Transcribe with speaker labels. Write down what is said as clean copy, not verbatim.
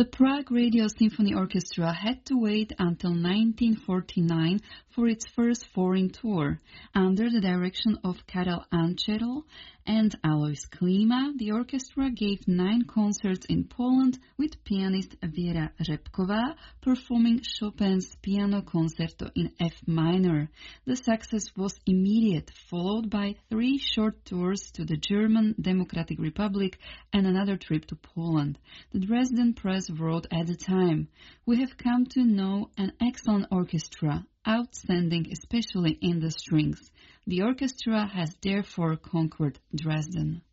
Speaker 1: The Prague Radio Symphony Orchestra had to wait until 1949 for its first foreign tour. Under the direction of Karel Ančerl and Alois Klima, the orchestra gave 9 concerts in Poland with pianist Věra Řepková performing Chopin's Piano Concerto in F minor. The success was immediate, followed by 3 short tours to the German Democratic Republic and another trip to Poland. The Dresden Press wrote at the time, "We have come to know an excellent orchestra, outstanding especially in the strings. The orchestra has therefore conquered Dresden."